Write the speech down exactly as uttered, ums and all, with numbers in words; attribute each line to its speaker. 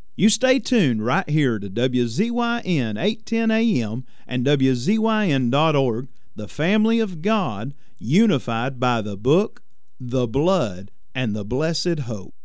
Speaker 1: You stay tuned right here to W Z Y N eight ten A M and W Z Y N dot org, the family of God, unified by the book, the blood, and the blessed hope.